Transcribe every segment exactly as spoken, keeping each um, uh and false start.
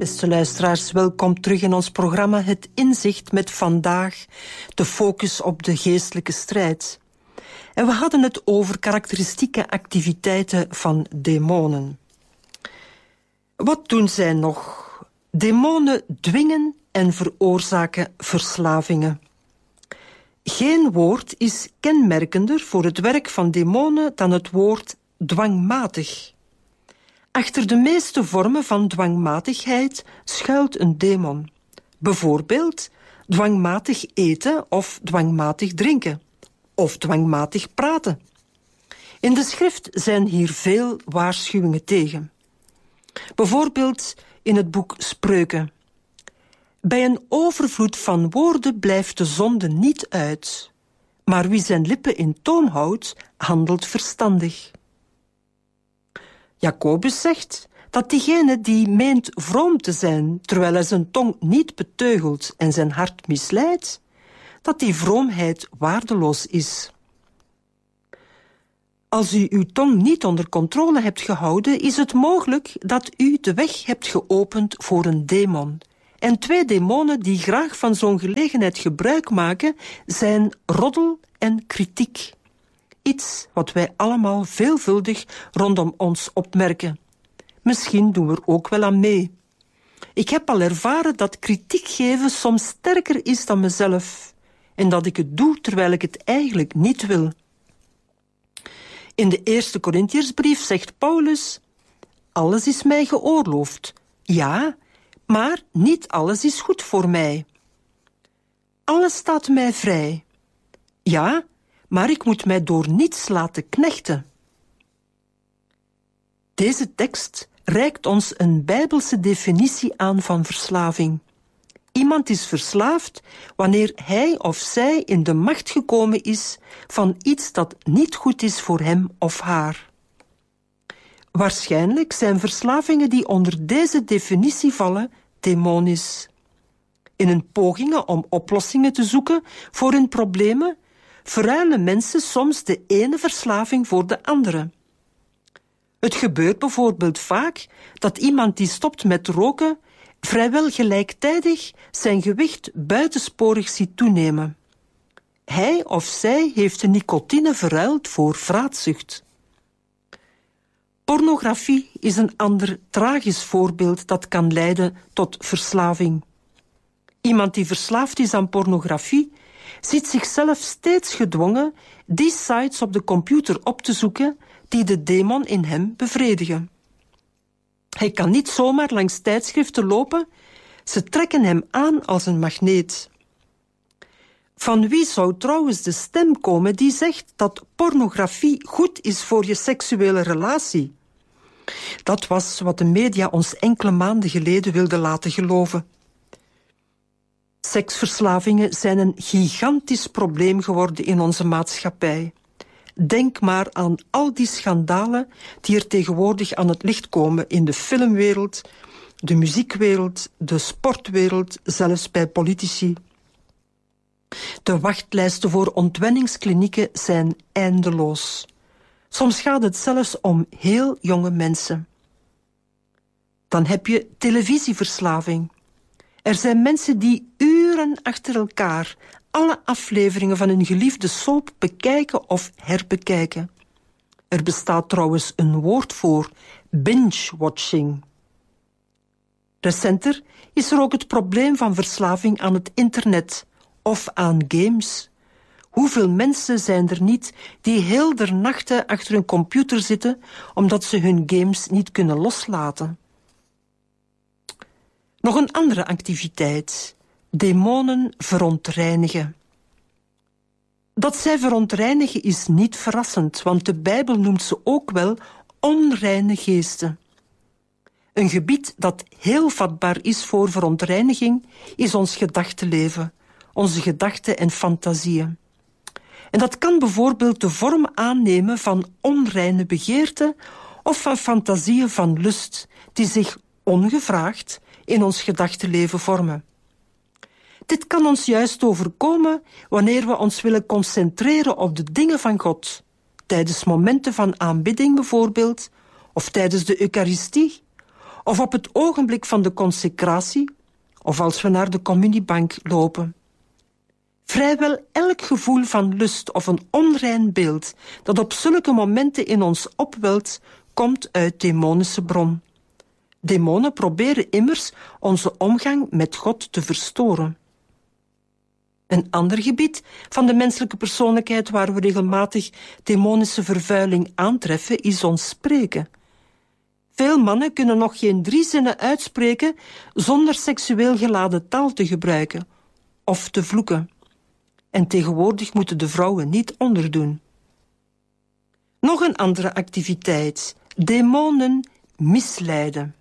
Beste luisteraars, welkom terug in ons programma Het Inzicht met vandaag de focus op de geestelijke strijd. En we hadden het over karakteristieke activiteiten van demonen. Wat doen zij nog? Demonen dwingen en veroorzaken verslavingen. Geen woord is kenmerkender voor het werk van demonen dan het woord dwangmatig. Achter de meeste vormen van dwangmatigheid schuilt een demon. Bijvoorbeeld dwangmatig eten of dwangmatig drinken. Of dwangmatig praten. In de schrift zijn hier veel waarschuwingen tegen. Bijvoorbeeld in het boek Spreuken. Bij een overvloed van woorden blijft de zonde niet uit. Maar wie zijn lippen in toom houdt, handelt verstandig. Jacobus zegt dat diegene die meent vroom te zijn, terwijl hij zijn tong niet beteugelt en zijn hart misleidt, dat die vroomheid waardeloos is. Als u uw tong niet onder controle hebt gehouden, is het mogelijk dat u de weg hebt geopend voor een demon. En twee demonen die graag van zo'n gelegenheid gebruik maken, zijn roddel en kritiek. Iets wat wij allemaal veelvuldig rondom ons opmerken. Misschien doen we er ook wel aan mee. Ik heb al ervaren dat kritiek geven soms sterker is dan mezelf. En dat ik het doe terwijl ik het eigenlijk niet wil. In de eerste Korintiersbrief zegt Paulus: alles is mij geoorloofd. Ja, maar niet alles is goed voor mij. Alles staat mij vrij. Ja, maar ik moet mij door niets laten knechten. Deze tekst reikt ons een Bijbelse definitie aan van verslaving. Iemand is verslaafd wanneer hij of zij in de macht gekomen is van iets dat niet goed is voor hem of haar. Waarschijnlijk zijn verslavingen die onder deze definitie vallen demonisch. In hun pogingen om oplossingen te zoeken voor hun problemen verruilen mensen soms de ene verslaving voor de andere. Het gebeurt bijvoorbeeld vaak dat iemand die stopt met roken vrijwel gelijktijdig zijn gewicht buitensporig ziet toenemen. Hij of zij heeft de nicotine verruild voor vraatzucht. Pornografie is een ander tragisch voorbeeld dat kan leiden tot verslaving. Iemand die verslaafd is aan pornografie ziet zichzelf steeds gedwongen die sites op de computer op te zoeken die de demon in hem bevredigen. Hij kan niet zomaar langs tijdschriften lopen, ze trekken hem aan als een magneet. Van wie zou trouwens de stem komen die zegt dat pornografie goed is voor je seksuele relatie? Dat was wat de media ons enkele maanden geleden wilden laten geloven. Seksverslavingen zijn een gigantisch probleem geworden in onze maatschappij. Denk maar aan al die schandalen die er tegenwoordig aan het licht komen in de filmwereld, de muziekwereld, de sportwereld, zelfs bij politici. De wachtlijsten voor ontwenningsklinieken zijn eindeloos. Soms gaat het zelfs om heel jonge mensen. Dan heb je televisieverslaving. Er zijn mensen die uren achter elkaar alle afleveringen van hun geliefde soap bekijken of herbekijken. Er bestaat trouwens een woord voor: binge-watching. Recenter is er ook het probleem van verslaving aan het internet of aan games. Hoeveel mensen zijn er niet die heel der nachten achter hun computer zitten omdat ze hun games niet kunnen loslaten? Nog een andere activiteit: demonen verontreinigen. Dat zij verontreinigen is niet verrassend, want de Bijbel noemt ze ook wel onreine geesten. Een gebied dat heel vatbaar is voor verontreiniging is ons gedachtenleven, onze gedachten en fantasieën. En dat kan bijvoorbeeld de vorm aannemen van onreine begeerten of van fantasieën van lust, die zich ongevraagd in ons gedachtenleven vormen. Dit kan ons juist overkomen wanneer we ons willen concentreren op de dingen van God, tijdens momenten van aanbidding bijvoorbeeld, of tijdens de Eucharistie, of op het ogenblik van de consecratie, of als we naar de communiebank lopen. Vrijwel elk gevoel van lust of een onrein beeld dat op zulke momenten in ons opwelt, komt uit demonische bron. Demonen proberen immers onze omgang met God te verstoren. Een ander gebied van de menselijke persoonlijkheid waar we regelmatig demonische vervuiling aantreffen, is ons spreken. Veel mannen kunnen nog geen drie zinnen uitspreken zonder seksueel geladen taal te gebruiken of te vloeken. En tegenwoordig moeten de vrouwen niet onderdoen. Nog een andere activiteit. Demonen misleiden.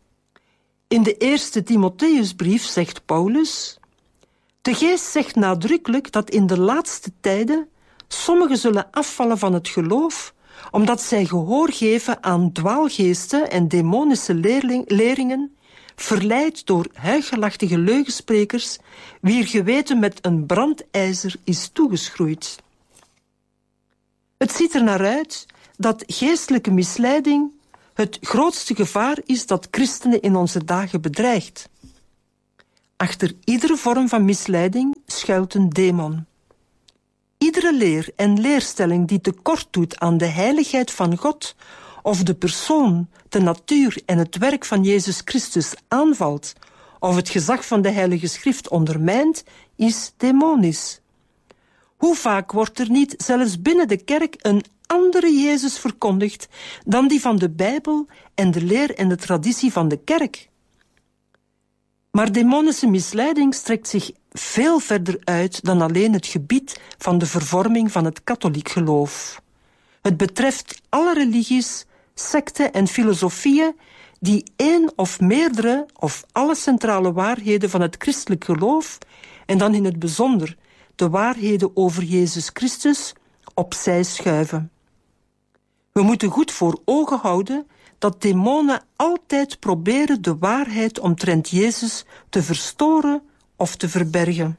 In de eerste Timotheusbrief zegt Paulus: de geest zegt nadrukkelijk dat in de laatste tijden sommigen zullen afvallen van het geloof, omdat zij gehoor geven aan dwaalgeesten en demonische leerling, leringen, verleid door huichelachtige leugensprekers, wier geweten met een brandijzer is toegeschroeid. Het ziet er naar uit dat geestelijke misleiding het grootste gevaar is dat christenen in onze dagen bedreigt. Achter iedere vorm van misleiding schuilt een demon. Iedere leer en leerstelling die tekort doet aan de heiligheid van God of de persoon, de natuur en het werk van Jezus Christus aanvalt of het gezag van de Heilige Schrift ondermijnt, is demonisch. Hoe vaak wordt er niet zelfs binnen de kerk een andere Jezus verkondigd dan die van de Bijbel en de leer en de traditie van de kerk? Maar demonische misleiding strekt zich veel verder uit dan alleen het gebied van de vervorming van het katholiek geloof. Het betreft alle religies, secten en filosofieën die één of meerdere of alle centrale waarheden van het christelijk geloof, en dan in het bijzonder de waarheden over Jezus Christus, opzij schuiven. We moeten goed voor ogen houden dat demonen altijd proberen de waarheid omtrent Jezus te verstoren of te verbergen.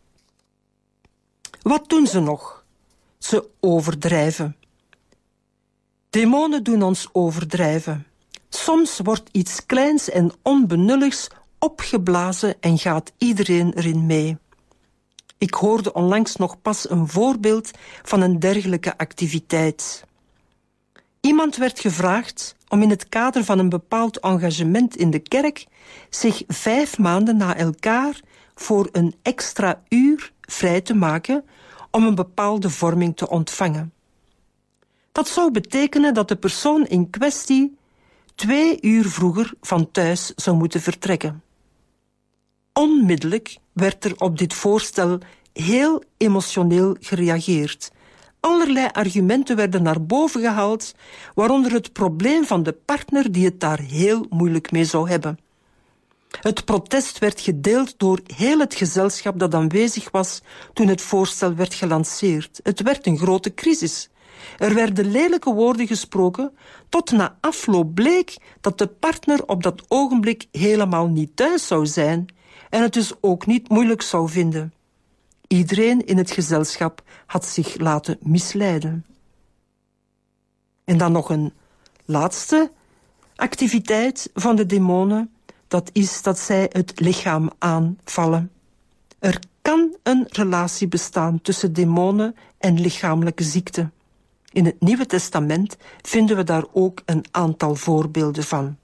Wat doen ze nog? Ze overdrijven. Demonen doen ons overdrijven. Soms wordt iets kleins en onbenulligs opgeblazen en gaat iedereen erin mee. Ik hoorde onlangs nog pas een voorbeeld van een dergelijke activiteit. Iemand werd gevraagd om in het kader van een bepaald engagement in de kerk zich vijf maanden na elkaar voor een extra uur vrij te maken om een bepaalde vorming te ontvangen. Dat zou betekenen dat de persoon in kwestie twee uur vroeger van thuis zou moeten vertrekken. Onmiddellijk werd er op dit voorstel heel emotioneel gereageerd. Allerlei argumenten werden naar boven gehaald, waaronder het probleem van de partner die het daar heel moeilijk mee zou hebben. Het protest werd gedeeld door heel het gezelschap dat aanwezig was toen het voorstel werd gelanceerd. Het werd een grote crisis. Er werden lelijke woorden gesproken, tot na afloop bleek dat de partner op dat ogenblik helemaal niet thuis zou zijn en het dus ook niet moeilijk zou vinden. Iedereen in het gezelschap had zich laten misleiden. En dan nog een laatste activiteit van de demonen, dat is dat zij het lichaam aanvallen. Er kan een relatie bestaan tussen demonen en lichamelijke ziekte. In het Nieuwe Testament vinden we daar ook een aantal voorbeelden van.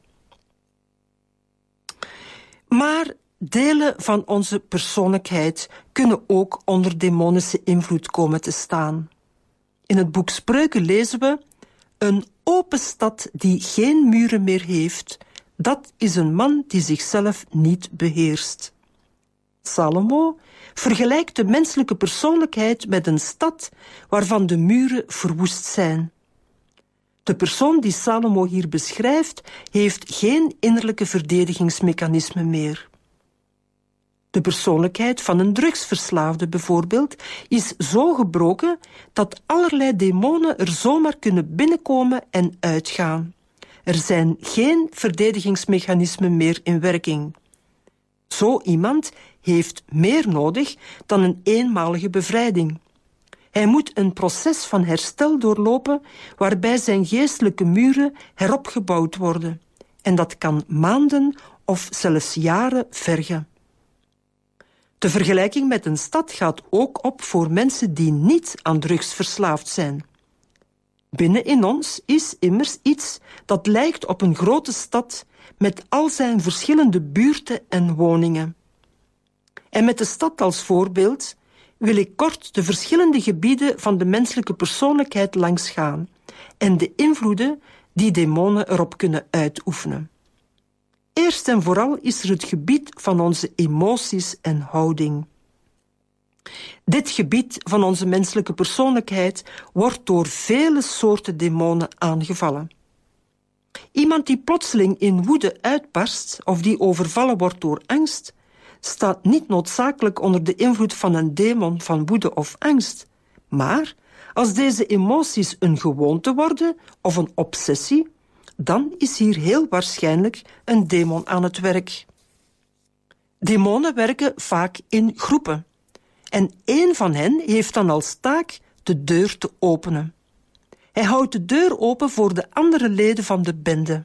Maar delen van onze persoonlijkheid kunnen ook onder demonische invloed komen te staan. In het boek Spreuken lezen we: een open stad die geen muren meer heeft, dat is een man die zichzelf niet beheerst. Salomo vergelijkt de menselijke persoonlijkheid met een stad waarvan de muren verwoest zijn. De persoon die Salomo hier beschrijft, heeft geen innerlijke verdedigingsmechanisme meer. De persoonlijkheid van een drugsverslaafde bijvoorbeeld is zo gebroken dat allerlei demonen er zomaar kunnen binnenkomen en uitgaan. Er zijn geen verdedigingsmechanismen meer in werking. Zo iemand heeft meer nodig dan een eenmalige bevrijding. Hij moet een proces van herstel doorlopen waarbij zijn geestelijke muren heropgebouwd worden. En dat kan maanden of zelfs jaren vergen. De vergelijking met een stad gaat ook op voor mensen die niet aan drugs verslaafd zijn. Binnen in ons is immers iets dat lijkt op een grote stad met al zijn verschillende buurten en woningen. En met de stad als voorbeeld wil ik kort de verschillende gebieden van de menselijke persoonlijkheid langsgaan en de invloeden die demonen erop kunnen uitoefenen. Eerst en vooral is er het gebied van onze emoties en houding. Dit gebied van onze menselijke persoonlijkheid wordt door vele soorten demonen aangevallen. Iemand die plotseling in woede uitbarst of die overvallen wordt door angst, staat niet noodzakelijk onder de invloed van een demon van woede of angst. Maar als deze emoties een gewoonte worden of een obsessie, dan is hier heel waarschijnlijk een demon aan het werk. Demonen werken vaak in groepen. En één van hen heeft dan als taak de deur te openen. Hij houdt de deur open voor de andere leden van de bende.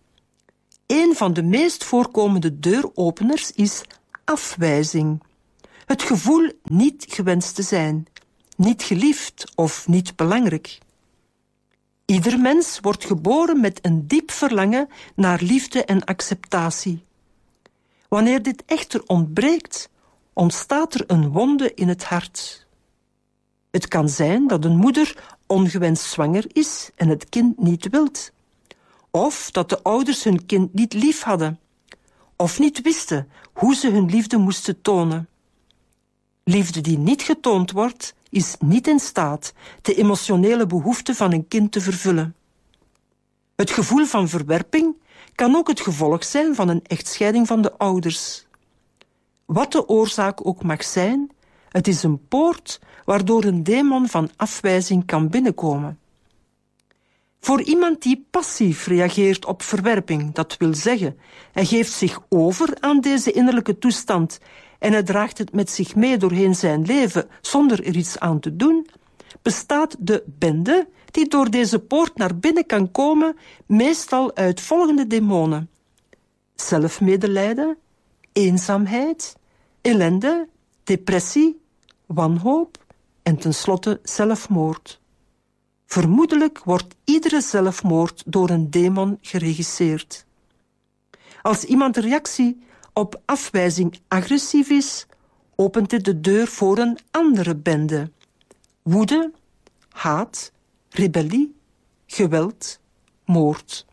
Een van de meest voorkomende deuropeners is afwijzing. Het gevoel niet gewenst te zijn, niet geliefd of niet belangrijk. Ieder mens wordt geboren met een diep verlangen naar liefde en acceptatie. Wanneer dit echter ontbreekt, ontstaat er een wonde in het hart. Het kan zijn dat een moeder ongewenst zwanger is en het kind niet wilt. Of dat de ouders hun kind niet lief hadden. Of niet wisten hoe ze hun liefde moesten tonen. Liefde die niet getoond wordt, is niet in staat de emotionele behoeften van een kind te vervullen. Het gevoel van verwerping kan ook het gevolg zijn van een echtscheiding van de ouders. Wat de oorzaak ook mag zijn, het is een poort waardoor een demon van afwijzing kan binnenkomen. Voor iemand die passief reageert op verwerping, dat wil zeggen, hij geeft zich over aan deze innerlijke toestand en hij draagt het met zich mee doorheen zijn leven zonder er iets aan te doen, bestaat de bende die door deze poort naar binnen kan komen meestal uit volgende demonen: zelfmedelijden, eenzaamheid, ellende, depressie, wanhoop en tenslotte zelfmoord. Vermoedelijk wordt iedere zelfmoord door een demon geregisseerd. Als iemand de reactie op afwijzing agressief is, opent dit de deur voor een andere bende: woede, haat, rebellie, geweld, moord.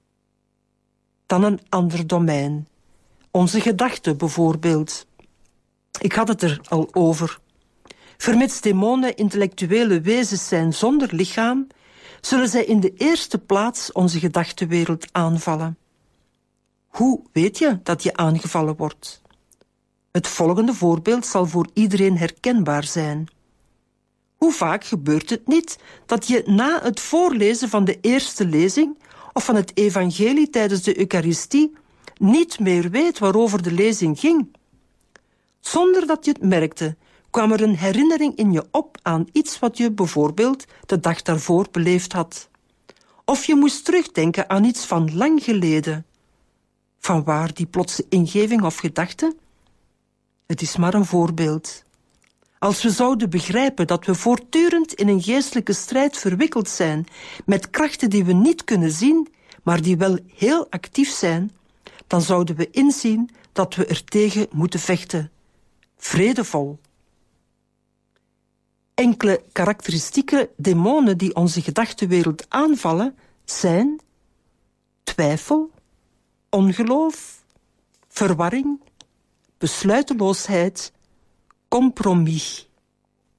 Dan een ander domein. Onze gedachten bijvoorbeeld. Ik had het er al over. Vermits demonen intellectuele wezens zijn zonder lichaam, zullen zij in de eerste plaats onze gedachtenwereld aanvallen. Hoe weet je dat je aangevallen wordt? Het volgende voorbeeld zal voor iedereen herkenbaar zijn. Hoe vaak gebeurt het niet dat je na het voorlezen van de eerste lezing of van het evangelie tijdens de Eucharistie niet meer weet waarover de lezing ging? Zonder dat je het merkte, kwam er een herinnering in je op aan iets wat je bijvoorbeeld de dag daarvoor beleefd had. Of je moest terugdenken aan iets van lang geleden. Vanwaar die plotse ingeving of gedachte? Het is maar een voorbeeld. Als we zouden begrijpen dat we voortdurend in een geestelijke strijd verwikkeld zijn met krachten die we niet kunnen zien, maar die wel heel actief zijn, dan zouden we inzien dat we er tegen moeten vechten. Vredevol. Enkele karakteristieke demonen die onze gedachtenwereld aanvallen zijn twijfel, ongeloof, verwarring, besluiteloosheid, compromis.